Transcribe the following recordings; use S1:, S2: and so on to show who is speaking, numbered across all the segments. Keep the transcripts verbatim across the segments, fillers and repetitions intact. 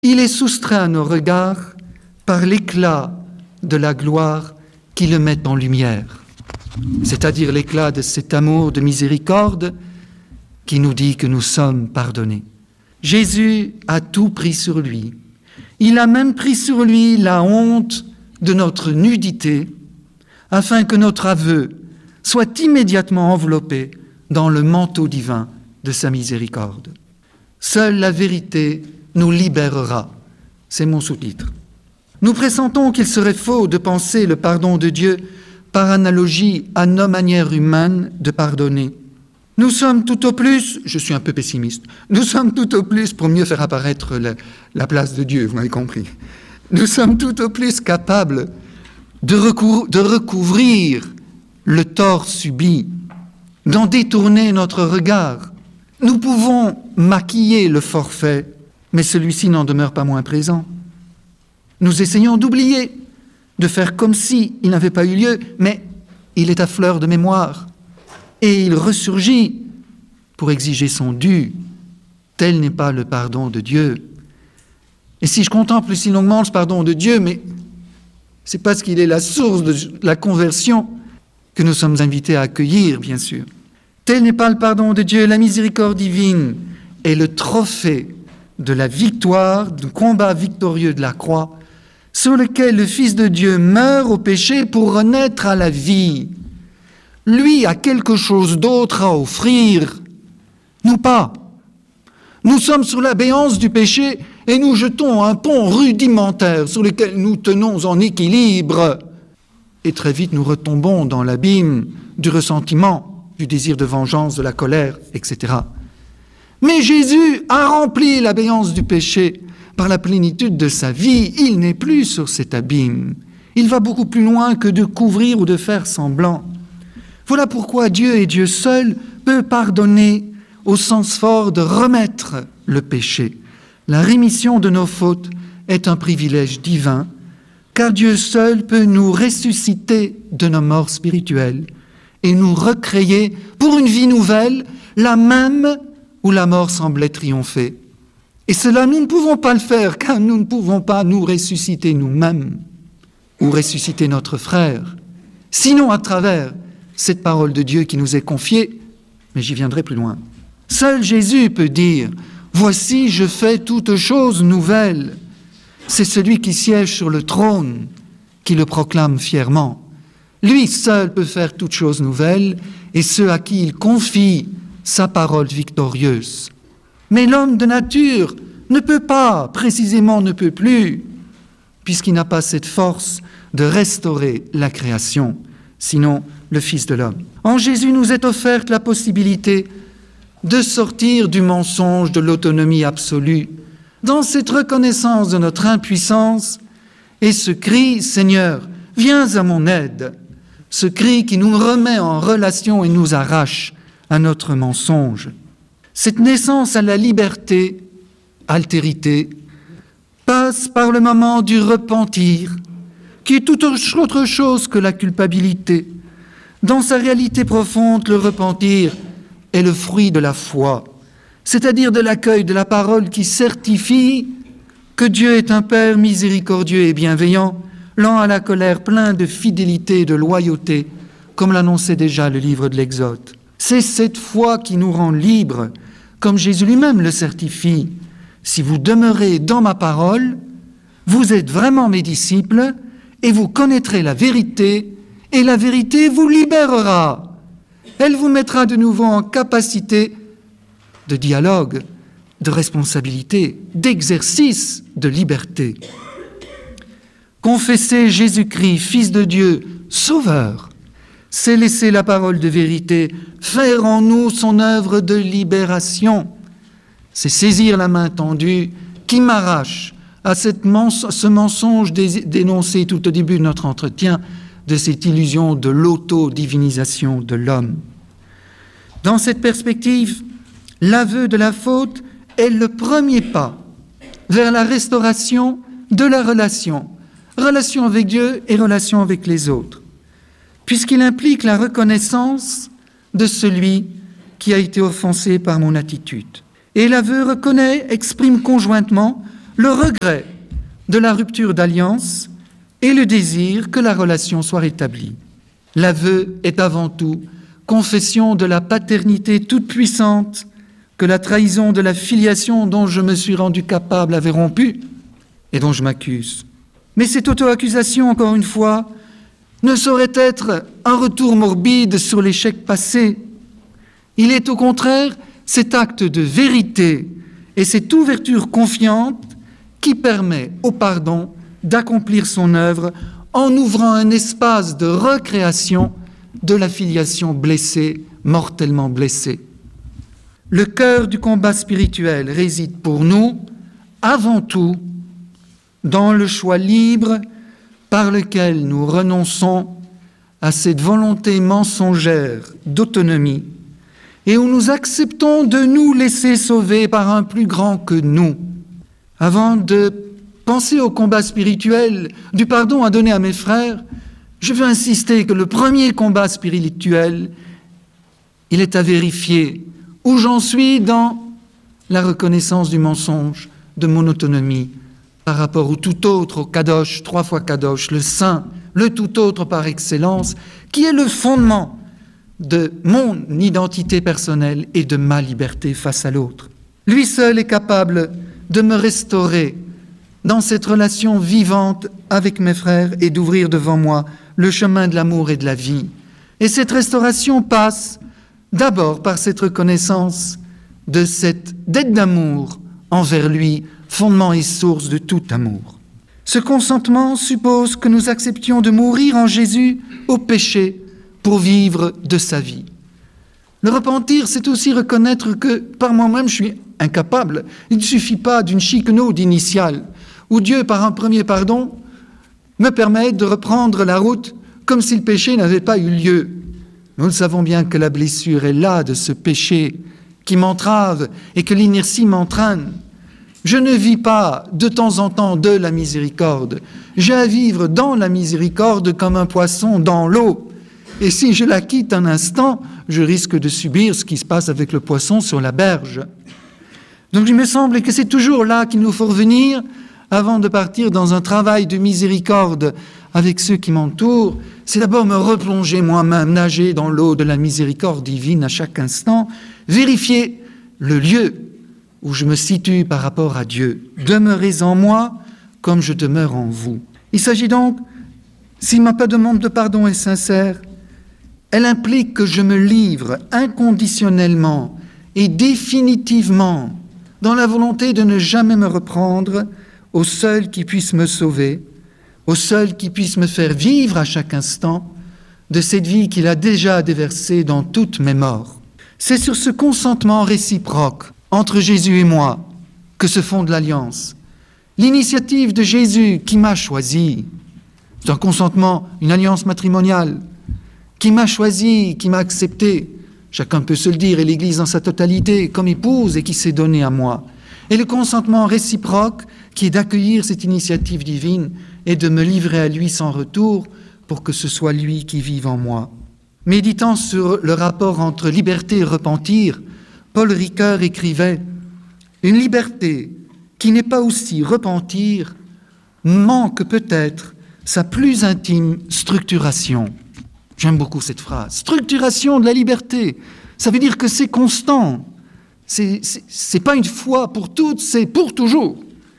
S1: Il est soustrait à nos regards par l'éclat de la gloire qui le met en lumière, c'est-à-dire l'éclat de cet amour de miséricorde qui nous dit que nous sommes pardonnés. Jésus a tout pris sur lui. Il a même pris sur lui la honte de notre nudité, afin que notre aveu soit immédiatement enveloppé dans le manteau divin de sa miséricorde. Seule la vérité nous libérera. C'est mon sous-titre. Nous pressentons qu'il serait faux de penser le pardon de Dieu par analogie à nos manières humaines de pardonner. Nous sommes tout au plus, je suis un peu pessimiste, nous sommes tout au plus, pour mieux faire apparaître la, la place de Dieu, vous m'avez compris, nous sommes tout au plus capables de, recou- de recouvrir le tort subi, d'en détourner notre regard. Nous pouvons maquiller le forfait, mais celui-ci n'en demeure pas moins présent. Nous essayons d'oublier, de faire comme si il n'avait pas eu lieu, mais il est à fleur de mémoire. Et il ressurgit pour exiger son dû. Tel n'est pas le pardon de Dieu. Et si je contemple si longuement ce pardon de Dieu, mais c'est parce qu'il est la source de la conversion que nous sommes invités à accueillir, bien sûr. Tel n'est pas le pardon de Dieu. La miséricorde divine est le trophée de la victoire, du combat victorieux de la croix, sur lequel le Fils de Dieu meurt au péché pour renaître à la vie. Lui a quelque chose d'autre à offrir, nous pas. Nous sommes sous l'abéance du péché et nous jetons un pont rudimentaire sur lequel nous tenons en équilibre. Et très vite nous retombons dans l'abîme du ressentiment, du désir de vengeance, de la colère, et cetera. Mais Jésus a rempli l'abéance du péché par la plénitude de sa vie. Il n'est plus sur cet abîme. Il va beaucoup plus loin que de couvrir ou de faire semblant. Voilà pourquoi Dieu et Dieu seul peut pardonner au sens fort de remettre le péché. La rémission de nos fautes est un privilège divin, car Dieu seul peut nous ressusciter de nos morts spirituelles et nous recréer pour une vie nouvelle, la même où la mort semblait triompher. Et cela, nous ne pouvons pas le faire, car nous ne pouvons pas nous ressusciter nous-mêmes ou ressusciter notre frère, sinon à travers cette parole de Dieu qui nous est confiée, mais j'y viendrai plus loin. Seul Jésus peut dire « Voici, je fais toutes choses nouvelles ». C'est celui qui siège sur le trône qui le proclame fièrement. Lui seul peut faire toutes choses nouvelles et ceux à qui il confie sa parole victorieuse. Mais l'homme de nature ne peut pas, précisément ne peut plus, puisqu'il n'a pas cette force de restaurer la création, sinon le Fils de l'homme. En Jésus nous est offerte la possibilité de sortir du mensonge de l'autonomie absolue, dans cette reconnaissance de notre impuissance et ce cri « Seigneur, viens à mon aide », ce cri qui nous remet en relation et nous arrache à notre mensonge. Cette naissance à la liberté, altérité, passe par le moment du repentir, qui est tout autre chose que la culpabilité. Dans sa réalité profonde, le repentir est le fruit de la foi, c'est-à-dire de l'accueil de la parole qui certifie que Dieu est un Père miséricordieux et bienveillant, lent à la colère, plein de fidélité et de loyauté, comme l'annonçait déjà le livre de l'Exode. C'est cette foi qui nous rend libres, comme Jésus lui-même le certifie. Si vous demeurez dans ma parole, vous êtes vraiment mes disciples et vous connaîtrez la vérité, et la vérité vous libérera. Elle vous mettra de nouveau en capacité de dialogue, de responsabilité, d'exercice de liberté. Confesser Jésus-Christ, Fils de Dieu, Sauveur, c'est laisser la parole de vérité faire en nous son œuvre de libération. C'est saisir la main tendue qui m'arrache à cette mens- ce mensonge dé- dénoncé tout au début de notre entretien, de cette illusion de l'auto-divinisation de l'homme. Dans cette perspective, l'aveu de la faute est le premier pas vers la restauration de la relation, relation avec Dieu et relation avec les autres, puisqu'il implique la reconnaissance de celui qui a été offensé par mon attitude. Et l'aveu reconnaît, exprime conjointement le regret de la rupture d'alliance et le désir que la relation soit rétablie. L'aveu est avant tout confession de la paternité toute-puissante que la trahison de la filiation dont je me suis rendu capable avait rompu et dont je m'accuse. Mais cette auto-accusation, encore une fois, ne saurait être un retour morbide sur l'échec passé. Il est au contraire cet acte de vérité et cette ouverture confiante qui permet au pardon d'accomplir son œuvre en ouvrant un espace de recréation de la filiation blessée, mortellement blessée. Le cœur du combat spirituel réside pour nous, avant tout, dans le choix libre par lequel nous renonçons à cette volonté mensongère d'autonomie et où nous acceptons de nous laisser sauver par un plus grand que nous. Avant de penser au combat spirituel, du pardon à donner à mes frères, je veux insister que le premier combat spirituel, il est à vérifier où j'en suis dans la reconnaissance du mensonge, de mon autonomie, par rapport au tout autre, au kadosh, trois fois kadosh, le saint, le tout autre par excellence, qui est le fondement de mon identité personnelle et de ma liberté face à l'autre. Lui seul est capable de me restaurer dans cette relation vivante avec mes frères et d'ouvrir devant moi le chemin de l'amour et de la vie. Et cette restauration passe d'abord par cette reconnaissance de cette dette d'amour envers lui, fondement et source de tout amour. Ce consentement suppose que nous acceptions de mourir en Jésus au péché pour vivre de sa vie. Le repentir, c'est aussi reconnaître que par moi-même, je suis incapable. Il ne suffit pas d'une chiquenaude initiale où Dieu, par un premier pardon, me permet de reprendre la route comme si le péché n'avait pas eu lieu. Nous le savons bien que la blessure est là de ce péché qui m'entrave et que l'inertie m'entraîne. Je ne vis pas de temps en temps de la miséricorde. J'ai à vivre dans la miséricorde comme un poisson dans l'eau. Et si je la quitte un instant, je risque de subir ce qui se passe avec le poisson sur la berge. Donc il me semble que c'est toujours là qu'il nous faut revenir avant de partir dans un travail de miséricorde avec ceux qui m'entourent. C'est d'abord me replonger moi-même, nager dans l'eau de la miséricorde divine à chaque instant, vérifier le lieu où je me situe par rapport à Dieu. Demeurez en moi comme je demeure en vous. Il s'agit donc, si ma demande de pardon est sincère, elle implique que je me livre inconditionnellement et définitivement dans la volonté de ne jamais me reprendre au seul qui puisse me sauver, au seul qui puisse me faire vivre à chaque instant de cette vie qu'il a déjà déversée dans toutes mes morts. C'est sur ce consentement réciproque entre Jésus et moi que se fonde l'alliance. L'initiative de Jésus qui m'a choisi, c'est un consentement, une alliance matrimoniale, qui m'a choisi, qui m'a accepté, chacun peut se le dire, et l'Église dans sa totalité, comme épouse et qui s'est donnée à moi. Et le consentement réciproque qui est d'accueillir cette initiative divine et de me livrer à lui sans retour pour que ce soit lui qui vive en moi. Méditant sur le rapport entre liberté et repentir, Paul Ricoeur écrivait « Une liberté qui n'est pas aussi repentir manque peut-être sa plus intime structuration. » J'aime beaucoup cette phrase. Structuration de la liberté, ça veut dire que c'est constant. C'est, c'est, c'est pas une fois pour toutes, c'est pour toujours.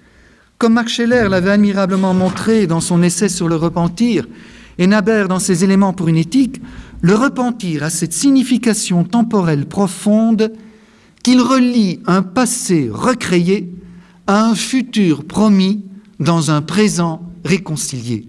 S1: Comme Max Scheler l'avait admirablement montré dans son essai sur le repentir, et Naber dans ses éléments pour une éthique, le repentir a cette signification temporelle profonde qu'il relie un passé recréé à un futur promis dans un présent réconcilié.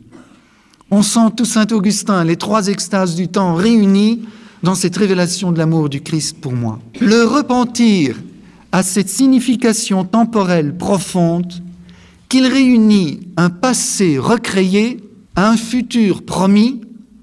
S1: On sent tout saint Augustin, les trois extases du temps réunies dans cette révélation de l'amour du Christ pour moi. Le repentir a cette signification temporelle profonde qu'il réunit un passé recréé à un futur promis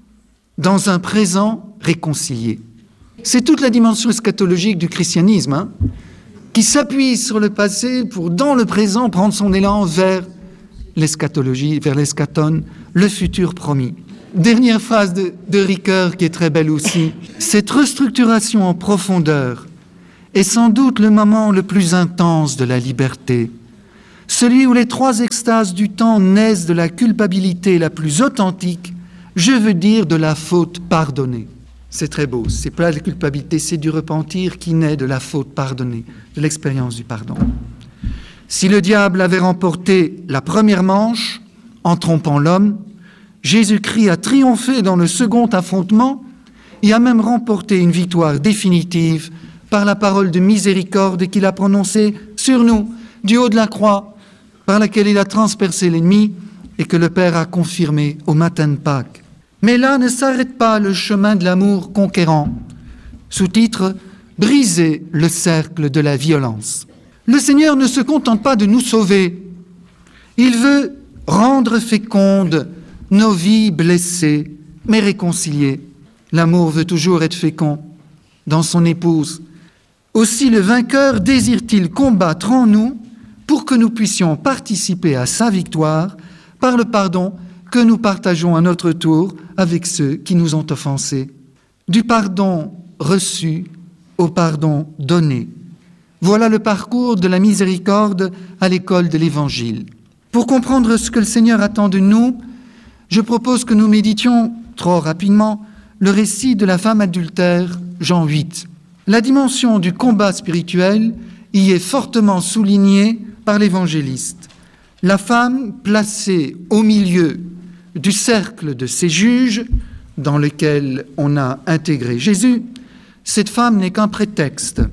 S1: dans un présent réconcilié. C'est toute la dimension eschatologique du christianisme, hein, qui s'appuie sur le passé pour, dans le présent, prendre son élan vers l'eschatologie, vers l'eschaton, le futur promis. Dernière phrase de, de Ricoeur qui est très belle aussi. Cette restructuration en profondeur est sans doute le moment le plus intense de la liberté. celui où les trois extases du temps naissent de la culpabilité la plus authentique, je veux dire de la faute pardonnée. C'est très beau, c'est pas la culpabilité, c'est du repentir qui naît de la faute pardonnée, de l'expérience du pardon. Si le diable avait remporté la première manche en trompant l'homme, Jésus-Christ a triomphé dans le second affrontement et a même remporté une victoire définitive par la parole de miséricorde qu'il a prononcée sur nous, du haut de la croix, par laquelle il a transpercé l'ennemi et que le Père a confirmé au matin de Pâques. Mais là ne s'arrête pas le chemin de l'amour conquérant. Sous-titre « Briser le cercle de la violence ». Le Seigneur ne se contente pas de nous sauver. Il veut rendre fécondes nos vies blessées, mais réconciliées. L'amour veut toujours être fécond dans son épouse. Aussi le vainqueur désire-t-il combattre en nous pour que nous puissions participer à sa victoire par le pardon que nous partageons à notre tour avec ceux qui nous ont offensés. Du pardon reçu au pardon donné. Voilà le parcours de la miséricorde à l'école de l'Évangile. Pour comprendre ce que le Seigneur attend de nous, je propose que nous méditions trop rapidement le récit de la femme adultère, Jean huit. La dimension du combat spirituel y est fortement soulignée par l'évangéliste. La femme placée au milieu du cercle de ces juges dans lequel on a intégré Jésus, cette femme n'est qu'un prétexte.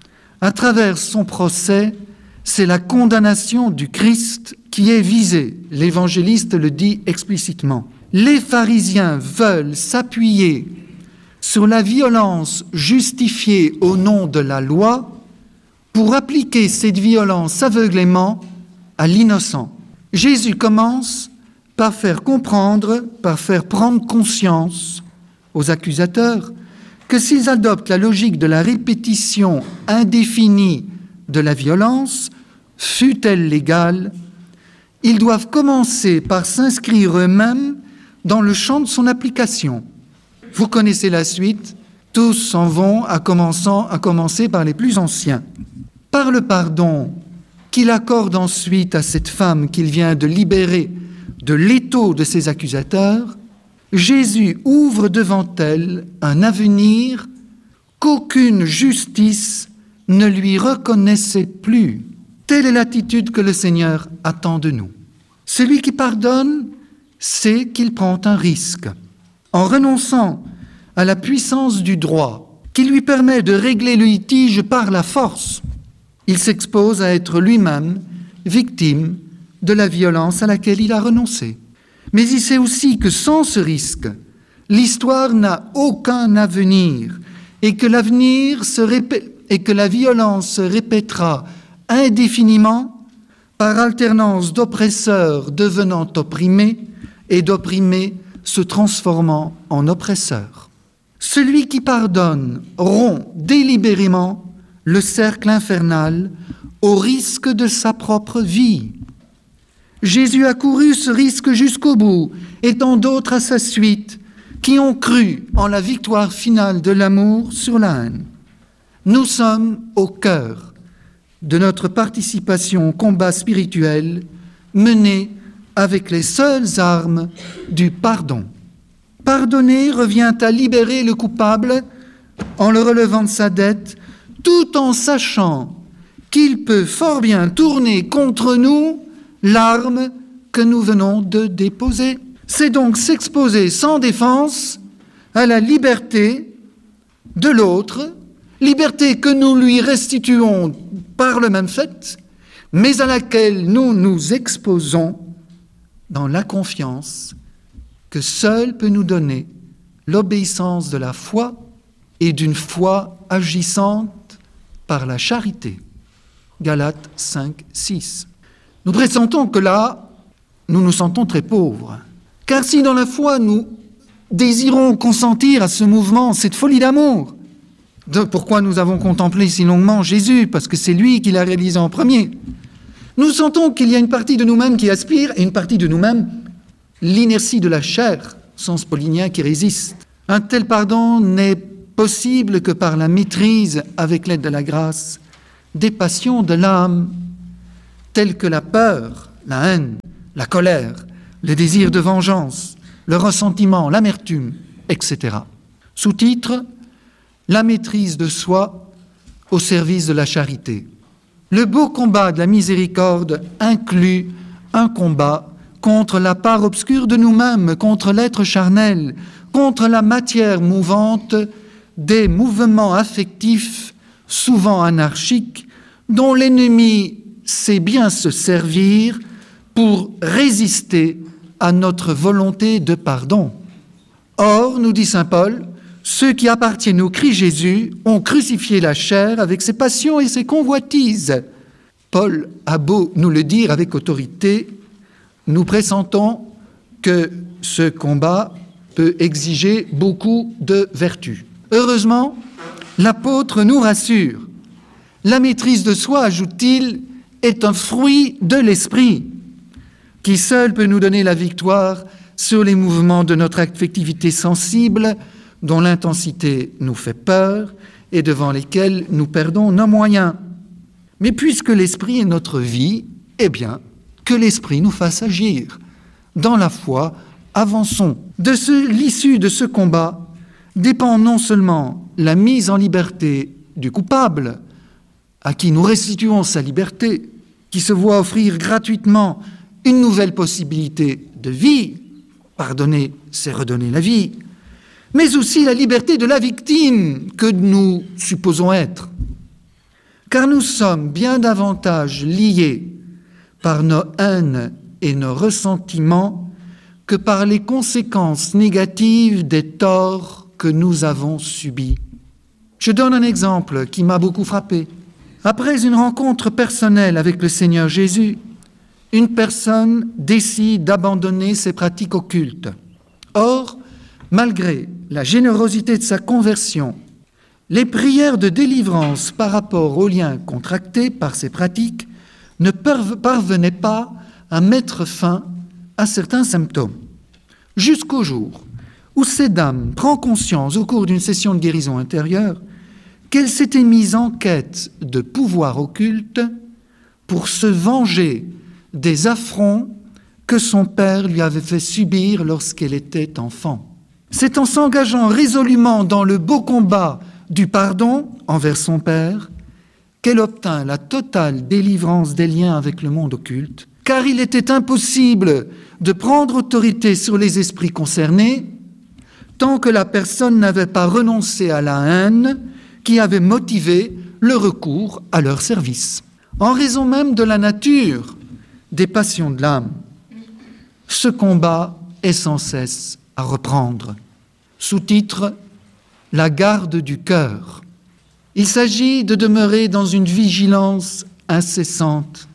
S1: À travers son procès, c'est la condamnation du Christ qui est visée. L'évangéliste le dit explicitement. Les pharisiens veulent s'appuyer sur la violence justifiée au nom de la loi pour appliquer cette violence aveuglément à l'innocent. Jésus commence par faire comprendre, par faire prendre conscience aux accusateurs que s'ils adoptent la logique de la répétition indéfinie de la violence, fût-elle légale, ils doivent commencer par s'inscrire eux-mêmes dans le champ de son application. Vous connaissez la suite, tous s'en vont à, commençant, à commencer par les plus anciens. Par le pardon qu'il accorde ensuite à cette femme qu'il vient de libérer de l'étau de ses accusateurs, Jésus ouvre devant elle un avenir qu'aucune justice ne lui reconnaissait plus. Telle est l'attitude que le Seigneur attend de nous. Celui qui pardonne sait qu'il prend un risque. En renonçant à la puissance du droit qui lui permet de régler le litige par la force, il s'expose à être lui-même victime de la violence à laquelle il a renoncé. Mais il sait aussi que sans ce risque, l'histoire n'a aucun avenir et que l'avenir se répé- et que la violence se répétera indéfiniment par alternance d'oppresseurs devenant opprimés et d'opprimés se transformant en oppresseurs. Celui qui pardonne rompt délibérément le cercle infernal au risque de sa propre vie. Jésus a couru ce risque jusqu'au bout, et tant d'autres à sa suite, qui ont cru en la victoire finale de l'amour sur la haine. Nous sommes au cœur de notre participation au combat spirituel mené avec les seules armes du pardon. Pardonner revient à libérer le coupable en le relevant de sa dette, tout en sachant qu'il peut fort bien tourner contre nous l'arme que nous venons de déposer. C'est donc s'exposer sans défense à la liberté de l'autre, liberté que nous lui restituons par le même fait, mais à laquelle nous nous exposons dans la confiance que seul peut nous donner l'obéissance de la foi et d'une foi agissante par la charité. Galates cinq, six. Nous pressentons que là, nous nous sentons très pauvres. Car si dans la foi, nous désirons consentir à ce mouvement, cette folie d'amour, de pourquoi nous avons contemplé si longuement Jésus, parce que c'est lui qui l'a réalisé en premier, nous sentons qu'il y a une partie de nous-mêmes qui aspire et une partie de nous-mêmes, l'inertie de la chair, sens paulinien, qui résiste. Un tel pardon n'est possible que par la maîtrise, avec l'aide de la grâce, des passions de l'âme. tels que la peur, la haine, la colère, le désir de vengeance, le ressentiment, l'amertume, et cetera. Sous-titre, la maîtrise de soi au service de la charité. Le beau combat de la miséricorde inclut un combat contre la part obscure de nous-mêmes, contre l'être charnel, contre la matière mouvante des mouvements affectifs souvent anarchiques dont l'ennemi sait bien se servir pour résister à notre volonté de pardon. Or, nous dit saint Paul, ceux qui appartiennent au Christ Jésus ont crucifié la chair avec ses passions et ses convoitises. Paul a beau nous le dire avec autorité, nous pressentons que ce combat peut exiger beaucoup de vertus. Heureusement, l'apôtre nous rassure. La maîtrise de soi, ajoute-t-il, est un fruit de l'esprit, qui seul peut nous donner la victoire sur les mouvements de notre affectivité sensible, dont l'intensité nous fait peur et devant lesquels nous perdons nos moyens. Mais puisque l'esprit est notre vie, eh bien, que l'esprit nous fasse agir. Dans la foi, avançons. De ce, l'issue de ce combat dépend non seulement la mise en liberté du coupable, à qui nous restituons sa liberté, qui se voit offrir gratuitement une nouvelle possibilité de vie, pardonner, c'est redonner la vie, mais aussi la liberté de la victime que nous supposons être. Car nous sommes bien davantage liés par nos haines et nos ressentiments que par les conséquences négatives des torts que nous avons subis. Je donne un exemple qui m'a beaucoup frappé. Après une rencontre personnelle avec le Seigneur Jésus, une personne décide d'abandonner ses pratiques occultes. Or, malgré la générosité de sa conversion, les prières de délivrance par rapport aux liens contractés par ces pratiques ne parvenaient pas à mettre fin à certains symptômes. Jusqu'au jour où cette dame prend conscience au cours d'une session de guérison intérieure qu'elle s'était mise en quête de pouvoir occulte pour se venger des affronts que son père lui avait fait subir lorsqu'elle était enfant. C'est en s'engageant résolument dans le beau combat du pardon envers son père qu'elle obtint la totale délivrance des liens avec le monde occulte, car il était impossible de prendre autorité sur les esprits concernés tant que la personne n'avait pas renoncé à la haine qui avait motivé le recours à leur service. En raison même de la nature des passions de l'âme, ce combat est sans cesse à reprendre. Sous-titre « La garde du cœur ». Il s'agit de demeurer dans une vigilance incessante,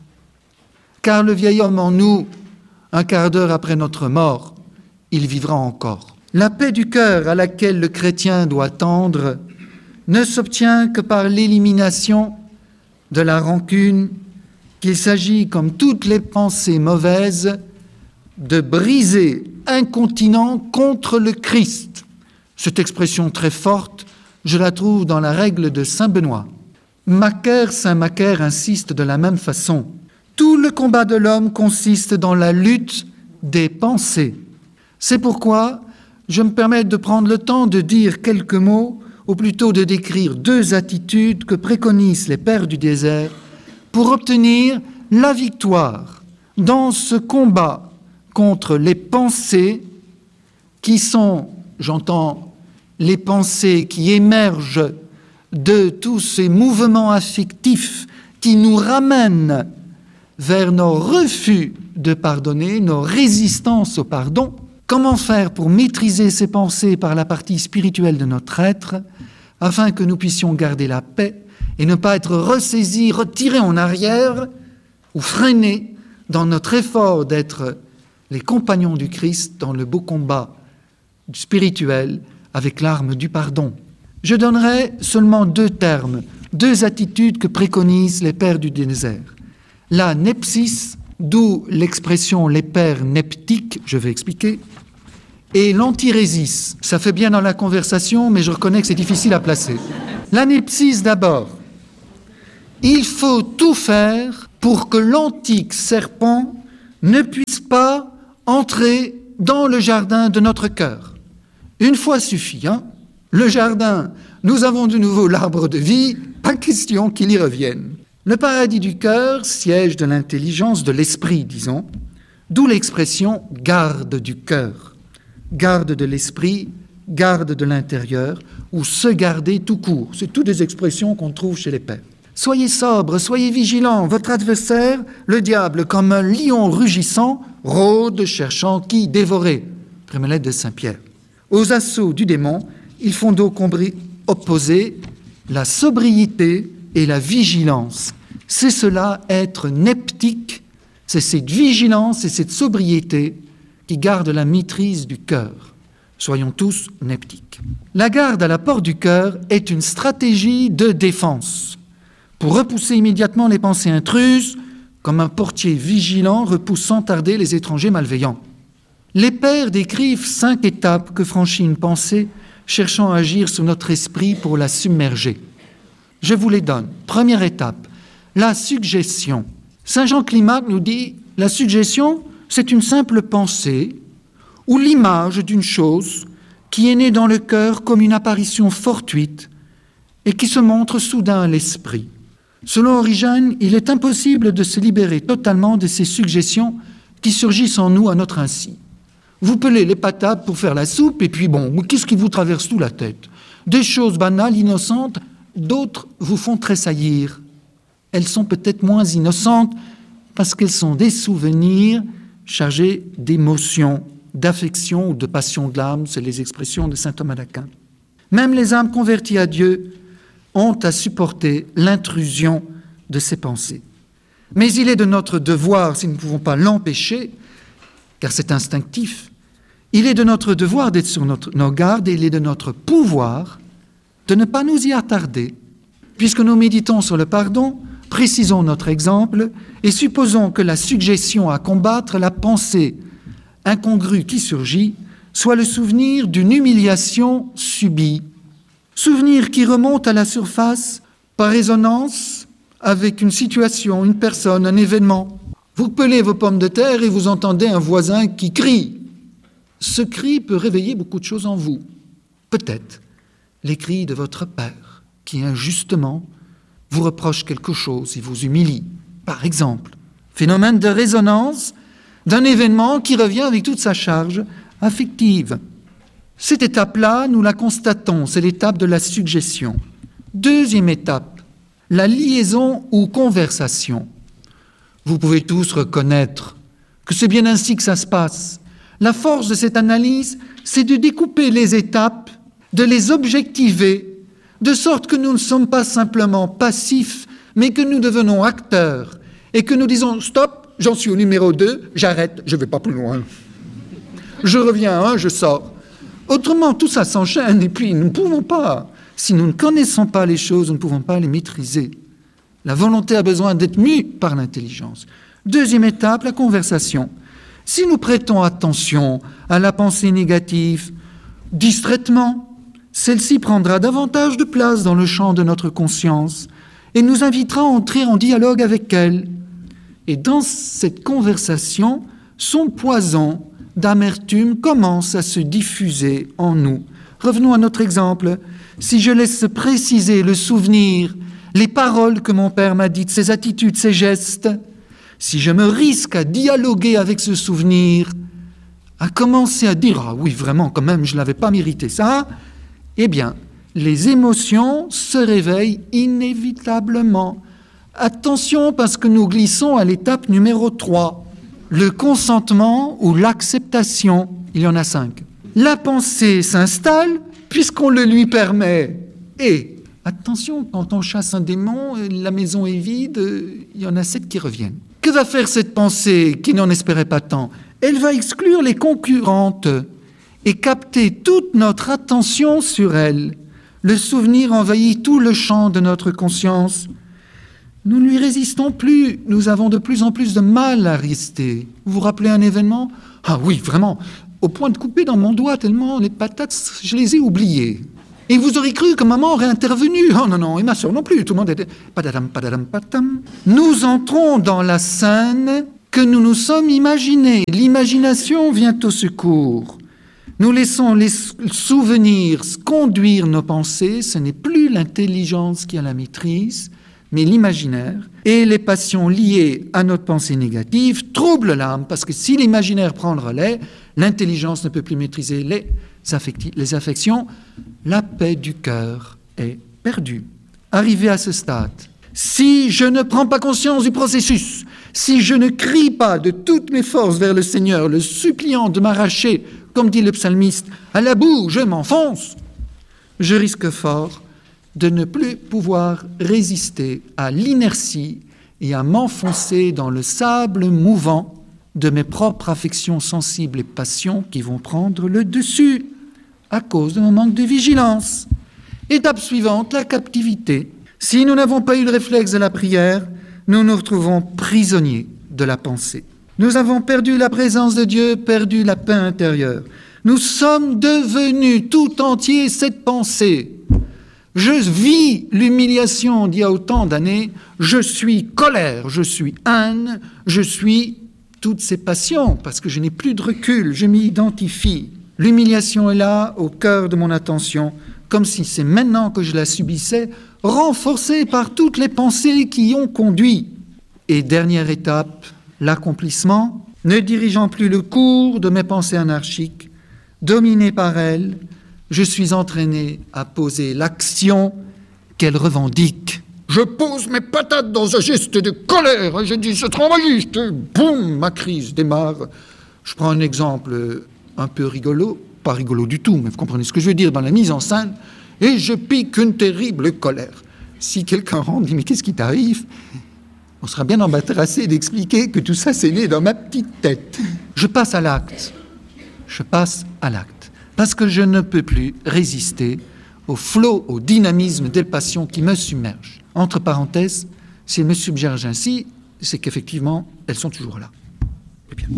S1: car le vieil homme en nous, un quart d'heure après notre mort, il vivra encore. La paix du cœur à laquelle le chrétien doit tendre ne s'obtient que par l'élimination de la rancune, qu'il s'agit, comme toutes les pensées mauvaises, de briser incontinent contre le Christ. Cette expression très forte, je la trouve dans la règle de saint Benoît. Macaire, saint Macaire insiste de la même façon. Tout le combat de l'homme consiste dans la lutte des pensées. C'est pourquoi je me permets de prendre le temps de dire quelques mots, ou plutôt de décrire deux attitudes que préconisent les pères du désert pour obtenir la victoire dans ce combat contre les pensées qui sont, j'entends, les pensées qui émergent de tous ces mouvements affectifs qui nous ramènent vers nos refus de pardonner, nos résistances au pardon. Comment faire pour maîtriser ces pensées par la partie spirituelle de notre être, afin que nous puissions garder la paix et ne pas être ressaisis, retirés en arrière ou freinés dans notre effort d'être les compagnons du Christ dans le beau combat spirituel avec l'arme du pardon. Je donnerai seulement deux termes, deux attitudes que préconisent les pères du désert. La nepsis, d'où l'expression les pères neptiques, je vais expliquer, et l'antirésis. Ça fait bien dans la conversation, mais je reconnais que c'est difficile à placer. La nepsis d'abord. Il faut tout faire pour que l'antique serpent ne puisse pas entrer dans le jardin de notre cœur. Une fois suffit, hein? Le jardin, nous avons de nouveau l'arbre de vie, pas question qu'il y revienne. Le paradis du cœur, siège de l'intelligence, de l'esprit, disons, d'où l'expression « garde du cœur », garde de l'esprit, garde de l'intérieur, ou se garder tout court. C'est toutes des expressions qu'on trouve chez les pères. Soyez sobre, soyez vigilants, votre adversaire, le diable, comme un lion rugissant, rôde cherchant qui dévorer. Première lettre de Saint Pierre. Aux assauts du démon, il faut donc opposer la sobriété et la vigilance. C'est cela, être neptique, c'est cette vigilance et cette sobriété qui gardent la maîtrise du cœur. Soyons tous neptiques. La garde à la porte du cœur est une stratégie de défense pour repousser immédiatement les pensées intruses, comme un portier vigilant repousse sans tarder les étrangers malveillants. Les pères décrivent cinq étapes que franchit une pensée cherchant à agir sur notre esprit pour la submerger. Je vous les donne. Première étape, la suggestion. Saint Jean Climac nous dit, la suggestion, c'est une simple pensée ou l'image d'une chose qui est née dans le cœur comme une apparition fortuite et qui se montre soudain à l'esprit. Selon Origène, il est impossible de se libérer totalement de ces suggestions qui surgissent en nous à notre insu. Vous pelez les patates pour faire la soupe, et puis bon, qu'est-ce qui vous traverse tout la tête? Des choses banales, innocentes, d'autres vous font tressaillir. Elles sont peut-être moins innocentes parce qu'elles sont des souvenirs chargés d'émotions, d'affection ou de passion de l'âme, c'est les expressions de saint Thomas d'Aquin. Même les âmes converties à Dieu ont à supporter l'intrusion de ces pensées. Mais il est de notre devoir, si nous ne pouvons pas l'empêcher, car c'est instinctif, il est de notre devoir d'être sur notre, nos gardes et il est de notre pouvoir de ne pas nous y attarder. Puisque nous méditons sur le pardon, précisons notre exemple et supposons que la suggestion à combattre, la pensée incongrue qui surgit, soit le souvenir d'une humiliation subie. Souvenir qui remonte à la surface par résonance avec une situation, une personne, un événement. Vous pelez vos pommes de terre et vous entendez un voisin qui crie. Ce cri peut réveiller beaucoup de choses en vous. Peut-être les cris de votre père qui injustement vous reproche quelque chose et vous humilie, par exemple. Phénomène de résonance d'un événement qui revient avec toute sa charge affective. Cette étape-là, nous la constatons, c'est l'étape de la suggestion. Deuxième étape, la liaison ou conversation. Vous pouvez tous reconnaître que c'est bien ainsi que ça se passe. La force de cette analyse, c'est de découper les étapes, de les objectiver, de sorte que nous ne sommes pas simplement passifs, mais que nous devenons acteurs, et que nous disons « stop, j'en suis au numéro deux, j'arrête, je ne vais pas plus loin. Je reviens à un, je sors. » Autrement, tout ça s'enchaîne, et puis nous ne pouvons pas. Si nous ne connaissons pas les choses, nous ne pouvons pas les maîtriser. La volonté a besoin d'être mue par l'intelligence. Deuxième étape, la conversation. Si nous prêtons attention à la pensée négative, distraitement, celle-ci prendra davantage de place dans le champ de notre conscience et nous invitera à entrer en dialogue avec elle. Et dans cette conversation, son poison d'amertume commence à se diffuser en nous. Revenons à notre exemple. Si je laisse préciser le souvenir, les paroles que mon père m'a dites, ses attitudes, ses gestes, si je me risque à dialoguer avec ce souvenir, à commencer à dire « Ah oui, vraiment, quand même, je ne l'avais pas mérité ça », eh bien, les émotions se réveillent inévitablement. Attention, parce que nous glissons à l'étape numéro trois, le consentement ou l'acceptation. Il y en a cinq. La pensée s'installe puisqu'on le lui permet. Et attention, quand on chasse un démon, la maison est vide, il y en a sept qui reviennent. Que va faire cette pensée qui n'en espérait pas tant? Elle va exclure les concurrentes et capter toute notre attention sur elle. Le souvenir envahit tout le champ de notre conscience. Nous ne lui résistons plus, nous avons de plus en plus de mal à résister. Vous vous rappelez un événement? Ah oui, vraiment, au point de couper dans mon doigt tellement les patates, je les ai oubliées. Et vous aurez cru que maman aurait intervenu. Oh non, non, et ma soeur non plus. Tout le monde était... Padadam, padadam, padam. Nous entrons dans la scène que nous nous sommes imaginés. L'imagination vient au secours. Nous laissons les souvenirs conduire nos pensées. Ce n'est plus l'intelligence qui a la maîtrise, mais l'imaginaire. Et les passions liées à notre pensée négative troublent l'âme, parce que si l'imaginaire prend le relais, l'intelligence ne peut plus maîtriser les, affecti- les affections. La paix du cœur est perdue. Arrivé à ce stade, si je ne prends pas conscience du processus, si je ne crie pas de toutes mes forces vers le Seigneur, le suppliant de m'arracher, comme dit le psalmiste, à la boue, je m'enfonce, je risque fort de ne plus pouvoir résister à l'inertie et à m'enfoncer dans le sable mouvant de mes propres affections sensibles et passions qui vont prendre le dessus à cause de mon manque de vigilance. Étape suivante, la captivité. Si nous n'avons pas eu le réflexe de la prière, nous nous retrouvons prisonniers de la pensée. Nous avons perdu la présence de Dieu, perdu la paix intérieure. Nous sommes devenus tout entier cette pensée. Je vis l'humiliation d'il y a autant d'années, je suis colère, je suis haine, je suis toutes ces passions, parce que je n'ai plus de recul, je m'y identifie. L'humiliation est là, au cœur de mon attention, comme si c'est maintenant que je la subissais, renforcée par toutes les pensées qui y ont conduit. Et dernière étape, l'accomplissement, ne dirigeant plus le cours de mes pensées anarchiques, dominé par elles, je suis entraîné à poser l'action qu'elles revendiquent. Je pose mes patates dans un geste de colère et je dis « c'est trop juste !» Boum, ma crise démarre. Je prends un exemple un peu rigolo, pas rigolo du tout, mais vous comprenez ce que je veux dire dans la mise en scène, et je pique une terrible colère. Si quelqu'un rentre et dit « mais qu'est-ce qui t'arrive ?» On sera bien embarrassé d'expliquer que tout ça c'est né dans ma petite tête. Je passe à l'acte. Je passe à l'acte. Parce que je ne peux plus résister au flot, au dynamisme des passions qui me submergent. Entre parenthèses, si elles me submergent ainsi, c'est qu'effectivement, elles sont toujours là. Eh bien,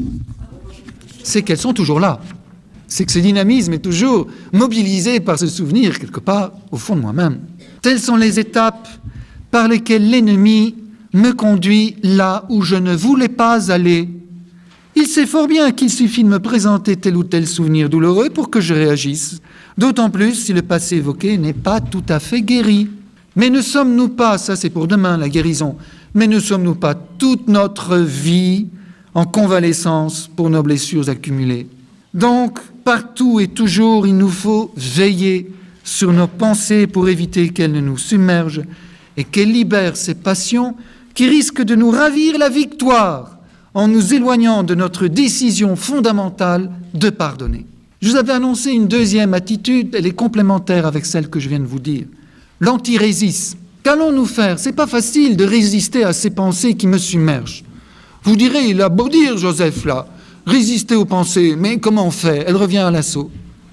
S1: c'est qu'elles sont toujours là. C'est que ce dynamisme est toujours mobilisé par ce souvenir, quelque part, au fond de moi-même. Telles sont les étapes par lesquelles l'ennemi me conduit là où je ne voulais pas aller. Il sait fort bien qu'il suffit de me présenter tel ou tel souvenir douloureux pour que je réagisse, d'autant plus si le passé évoqué n'est pas tout à fait guéri. Mais ne sommes-nous pas, ça c'est pour demain la guérison, mais ne sommes-nous pas toute notre vie en convalescence pour nos blessures accumulées? Donc, partout et toujours, il nous faut veiller sur nos pensées pour éviter qu'elles ne nous submergent et qu'elles libèrent ces passions qui risquent de nous ravir la victoire en nous éloignant de notre décision fondamentale de pardonner. Je vous avais annoncé une deuxième attitude, elle est complémentaire avec celle que je viens de vous dire. L'antirésiste. Qu'allons-nous faire? C'est pas facile de résister à ces pensées qui me submergent. Vous direz, il a beau dire, Joseph, là, résister aux pensées, mais comment on fait? Elle revient à l'assaut.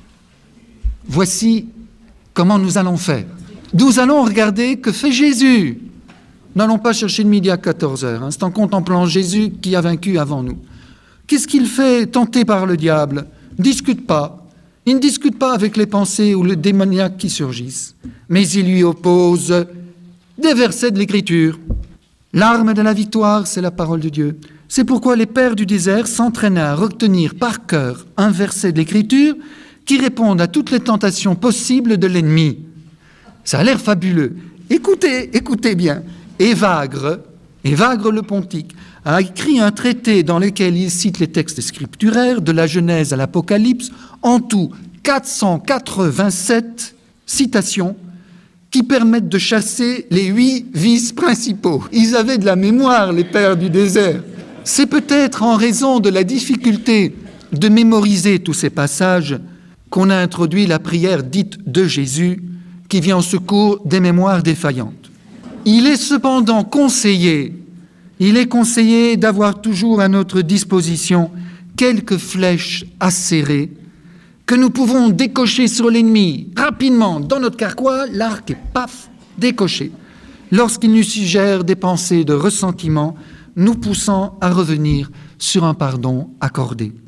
S1: Voici comment nous allons faire. Nous allons regarder que fait Jésus. N'allons pas chercher le midi à quatorze heures. Hein. C'est en contemplant Jésus qui a vaincu avant nous. Qu'est-ce qu'il fait, tenté par le diable? Il ne discute pas. Il ne discute pas avec les pensées ou le démoniaque qui surgissent. Mais il lui oppose des versets de l'Écriture. L'arme de la victoire, c'est la parole de Dieu. C'est pourquoi les pères du désert s'entraînaient à retenir par cœur un verset de l'Écriture qui réponde à toutes les tentations possibles de l'ennemi. Ça a l'air fabuleux. Écoutez, écoutez bien. Évagre, Évagre le Pontique, a écrit un traité dans lequel il cite les textes scripturaires de la Genèse à l'Apocalypse, en tout quatre cent quatre-vingt-sept citations qui permettent de chasser les huit vices principaux. Ils avaient de la mémoire, les pères du désert. C'est peut-être en raison de la difficulté de mémoriser tous ces passages qu'on a introduit la prière dite de Jésus, qui vient au secours des mémoires défaillantes. Il est cependant conseillé, il est conseillé d'avoir toujours à notre disposition quelques flèches acérées que nous pouvons décocher sur l'ennemi rapidement dans notre carquois, l'arc est paf, décoché, lorsqu'il nous suggère des pensées de ressentiment nous poussant à revenir sur un pardon accordé.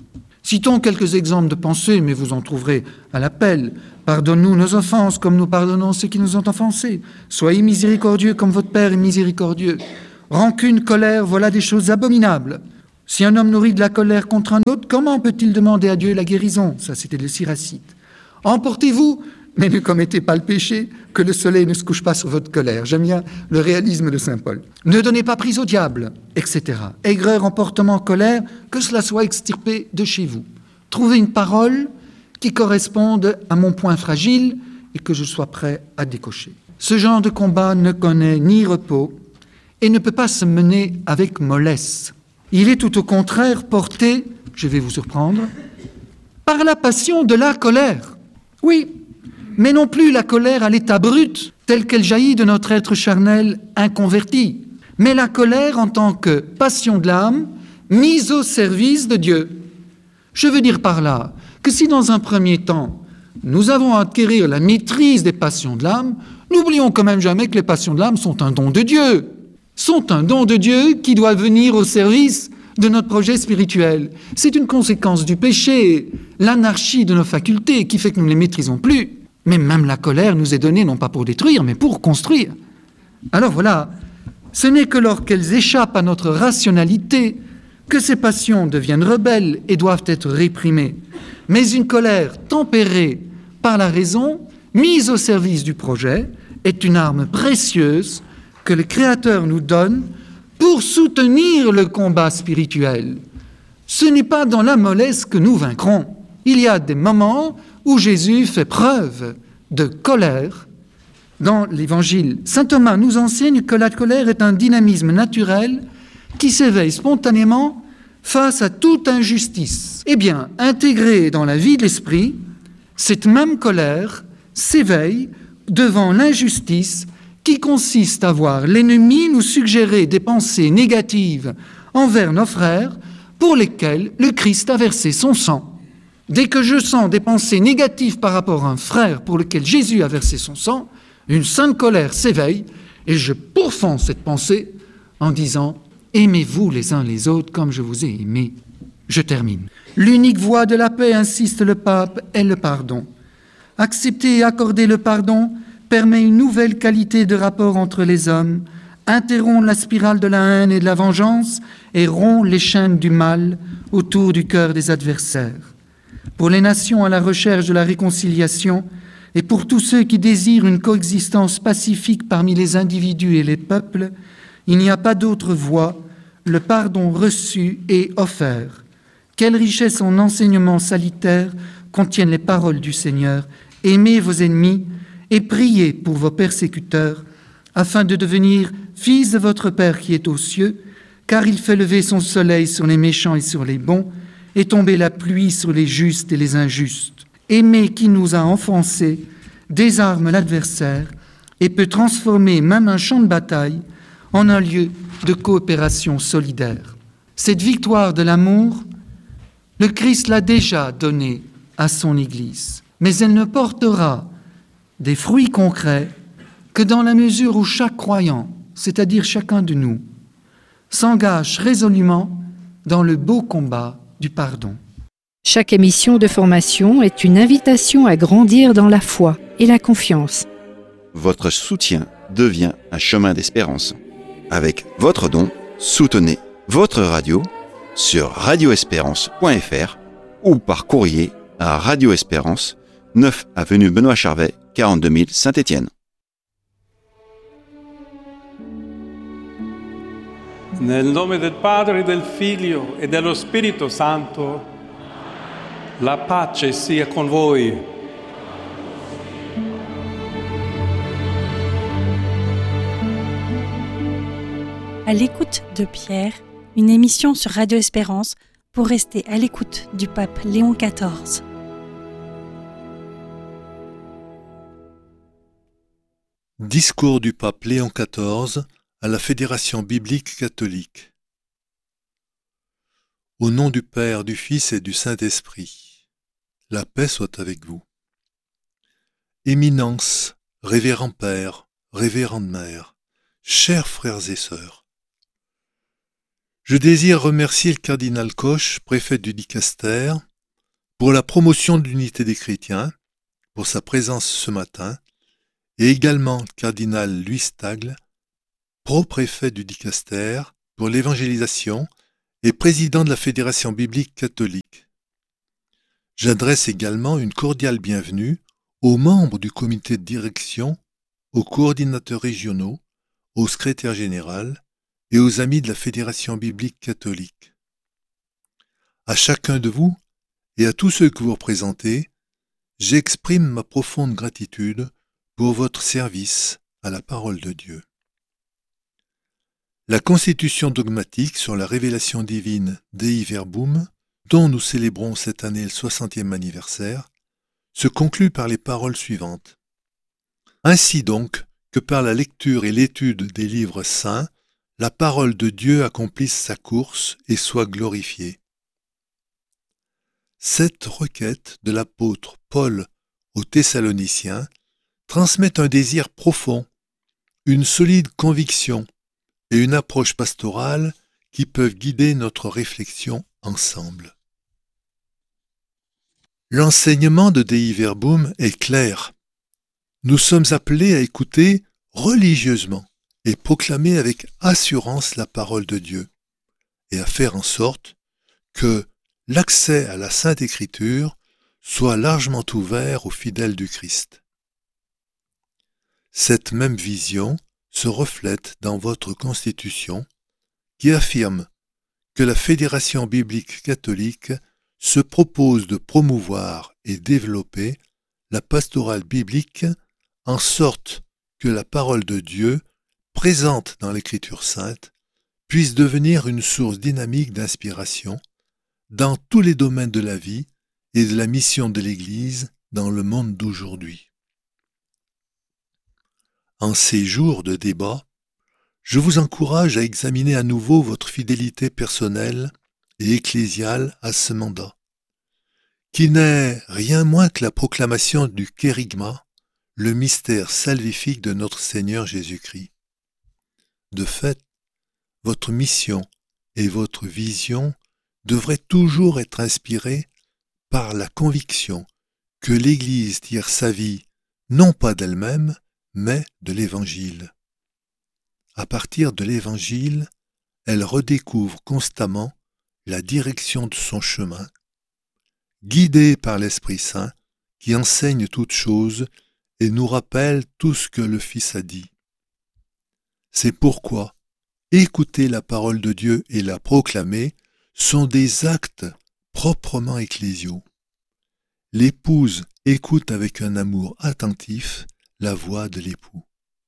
S1: Citons quelques exemples de pensée, mais vous en trouverez à l'appel. Pardonne-nous nos offenses, comme nous pardonnons ceux qui nous ont offensés. Soyez miséricordieux comme votre Père est miséricordieux. Rancune, colère, voilà des choses abominables. Si un homme nourrit de la colère contre un autre, comment peut-il demander à Dieu la guérison? Ça, c'était le Siracide. Emportez-vous, mais ne commettez pas le péché, que le soleil ne se couche pas sur votre colère. J'aime bien le réalisme de saint Paul. Ne donnez pas prise au diable, et cetera. Aigreur, emportement, colère, que cela soit extirpé de chez vous. Trouvez une parole qui corresponde à mon point fragile et que je sois prêt à décocher. Ce genre de combat ne connaît ni repos et ne peut pas se mener avec mollesse. Il est tout au contraire porté, je vais vous surprendre, par la passion de la colère. Oui, mais non plus la colère à l'état brut, telle qu'elle jaillit de notre être charnel inconverti, mais la colère en tant que passion de l'âme mise au service de Dieu. Je veux dire par là que si dans un premier temps, nous avons à acquérir la maîtrise des passions de l'âme, n'oublions quand même jamais que les passions de l'âme sont un don de Dieu, sont un don de Dieu qui doit venir au service de notre projet spirituel. C'est une conséquence du péché, l'anarchie de nos facultés qui fait que nous ne les maîtrisons plus. Mais même la colère nous est donnée non pas pour détruire, mais pour construire. Alors voilà, ce n'est que lorsqu'elles échappent à notre rationalité que ces passions deviennent rebelles et doivent être réprimées. Mais une colère tempérée par la raison, mise au service du projet, est une arme précieuse que le Créateur nous donne pour soutenir le combat spirituel. Ce n'est pas dans la mollesse que nous vaincrons. Il y a des moments où Jésus fait preuve de colère. Dans l'Évangile, saint Thomas nous enseigne que la colère est un dynamisme naturel qui s'éveille spontanément face à toute injustice. Eh bien, intégrée dans la vie de l'esprit, cette même colère s'éveille devant l'injustice qui consiste à voir l'ennemi nous suggérer des pensées négatives envers nos frères pour lesquels le Christ a versé son sang. Dès que je sens des pensées négatives par rapport à un frère pour lequel Jésus a versé son sang, une sainte colère s'éveille et je pourfends cette pensée en disant « Aimez-vous les uns les autres comme je vous ai aimés ». Je termine. L'unique voie de la paix, insiste le pape, est le pardon. Accepter et accorder le pardon permet une nouvelle qualité de rapport entre les hommes, interrompt la spirale de la haine et de la vengeance et rompt les chaînes du mal autour du cœur des adversaires. Pour les nations à la recherche de la réconciliation et pour tous ceux qui désirent une coexistence pacifique parmi les individus et les peuples, il n'y a pas d'autre voie, le pardon reçu et offert. Quelle richesse en enseignements salutaires contiennent les paroles du Seigneur. Aimez vos ennemis et priez pour vos persécuteurs, afin de devenir fils de votre Père qui est aux cieux, car il fait lever son soleil sur les méchants et sur les bons, et tomber la pluie sur les justes et les injustes. Aimer qui nous a offensés désarme l'adversaire et peut transformer même un champ de bataille en un lieu de coopération solidaire. Cette victoire de l'amour, le Christ l'a déjà donnée à son Église, mais elle ne portera des fruits concrets que dans la mesure où chaque croyant, c'est-à-dire chacun de nous, s'engage résolument dans le beau combat du pardon.
S2: Chaque émission de formation est une invitation à grandir dans la foi et la confiance.
S3: Votre soutien devient un chemin d'espérance. Avec votre don, soutenez votre radio sur radio espérance point f r ou par courrier à Radio Espérance, neuf avenue Benoît Charvet, quarante-deux mille Saint-Étienne.
S4: Nel nome del Padre, del Figlio e dello Spirito Santo, la pace sia con voi.
S5: À l'écoute de Pierre, une émission sur Radio Espérance pour rester à l'écoute du pape Léon quatorze.
S6: Discours du pape Léon quatorze à la Fédération biblique catholique. Au nom du Père, du Fils et du Saint-Esprit, la paix soit avec vous. Éminence, révérend Père, révérende Mère, chers frères et sœurs, je désire remercier le cardinal Koch, préfet du Dicaster, pour la promotion de l'unité des chrétiens, pour sa présence ce matin, et également le cardinal Louis Tagle, pro-préfet du Dicaster, pour l'évangélisation et président de la Fédération biblique catholique. J'adresse également une cordiale bienvenue aux membres du comité de direction, aux coordinateurs régionaux, au secrétaire général et aux amis de la Fédération biblique catholique. À chacun de vous et à tous ceux que vous représentez, j'exprime ma profonde gratitude pour votre service à la parole de Dieu. La constitution dogmatique sur la révélation divine Dei Verbum, dont nous célébrons cette année le soixantième anniversaire, se conclut par les paroles suivantes. Ainsi donc que par la lecture et l'étude des livres saints, la parole de Dieu accomplisse sa course et soit glorifiée. Cette requête de l'apôtre Paul aux Thessaloniciens transmet un désir profond, une solide conviction et une approche pastorale qui peuvent guider notre réflexion ensemble. L'enseignement de Dei Verbum est clair. Nous sommes appelés à écouter religieusement et proclamer avec assurance la parole de Dieu et à faire en sorte que l'accès à la Sainte Écriture soit largement ouvert aux fidèles du Christ. Cette même vision se reflète dans votre Constitution qui affirme que la Fédération biblique catholique se propose de promouvoir et développer la pastorale biblique en sorte que la parole de Dieu, présente dans l'Écriture sainte, puisse devenir une source dynamique d'inspiration dans tous les domaines de la vie et de la mission de l'Église dans le monde d'aujourd'hui. En ces jours de débat, je vous encourage à examiner à nouveau votre fidélité personnelle et ecclésiale à ce mandat, qui n'est rien moins que la proclamation du kérygma, le mystère salvifique de notre Seigneur Jésus-Christ. De fait, votre mission et votre vision devraient toujours être inspirées par la conviction que l'Église tire sa vie non pas d'elle-même, mais de l'Évangile. À partir de l'Évangile, elle redécouvre constamment la direction de son chemin, guidée par l'Esprit Saint qui enseigne toutes choses et nous rappelle tout ce que le Fils a dit. C'est pourquoi écouter la parole de Dieu et la proclamer sont des actes proprement ecclésiaux. L'épouse écoute avec un amour attentif la voix de l'époux.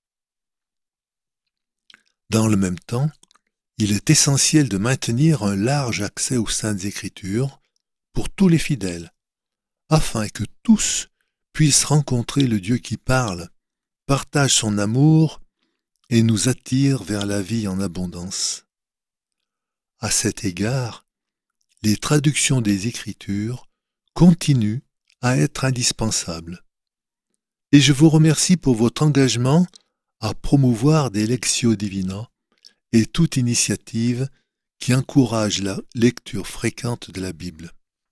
S6: Dans le même temps, il est essentiel de maintenir un large accès aux Saintes Écritures pour tous les fidèles, afin que tous puissent rencontrer le Dieu qui parle, partage son amour et nous attire vers la vie en abondance. À cet égard, les traductions des Écritures continuent à être indispensables. Et je vous remercie pour votre engagement à promouvoir des Lectio Divina et toute initiative qui encourage la lecture fréquente de la Bible.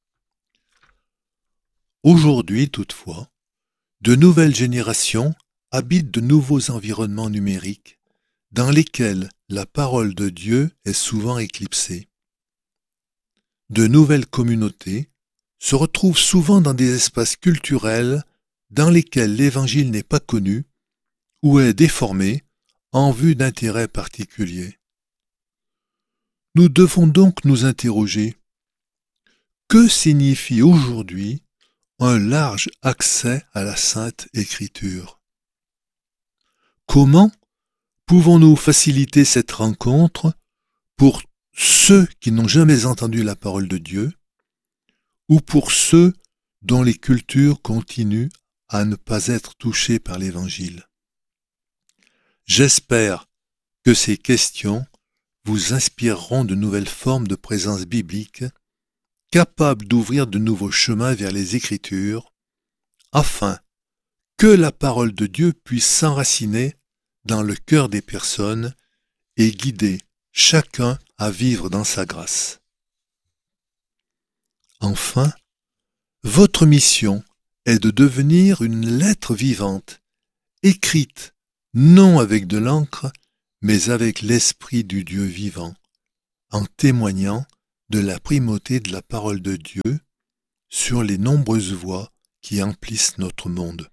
S6: Aujourd'hui, toutefois, de nouvelles générations habitent de nouveaux environnements numériques dans lesquels la parole de Dieu est souvent éclipsée. De nouvelles communautés se retrouvent souvent dans des espaces culturels dans lesquels l'Évangile n'est pas connu ou est déformé en vue d'intérêts particuliers. Nous devons donc nous interroger: que signifie aujourd'hui un large accès à la Sainte Écriture? Comment pouvons-nous faciliter cette rencontre pour ceux qui n'ont jamais entendu la parole de Dieu ou pour ceux dont les cultures continuent à ne pas être touchées par l'Évangile? J'espère que ces questions vous inspireront de nouvelles formes de présence biblique capables d'ouvrir de nouveaux chemins vers les Écritures, afin que la parole de Dieu puisse s'enraciner dans le cœur des personnes et guider chacun à vivre dans sa grâce. Enfin, Votre mission est de devenir une lettre vivante, écrite non avec de l'encre, mais avec l'esprit du Dieu vivant, en témoignant de la primauté de la parole de Dieu sur les nombreuses voies qui emplissent notre monde.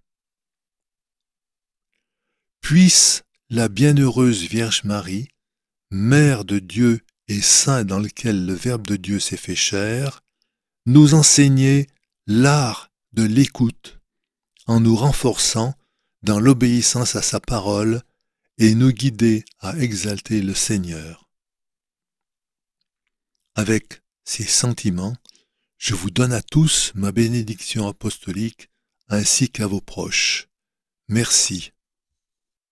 S6: Puisse la bienheureuse Vierge Marie, Mère de Dieu et Saint dans lequel le Verbe de Dieu s'est fait chair, nous enseigner l'art de l'écoute en nous renforçant dans l'obéissance à sa parole et nous guider à exalter le Seigneur. Avec ces sentiments, je vous donne à tous ma bénédiction apostolique ainsi qu'à vos proches. Merci.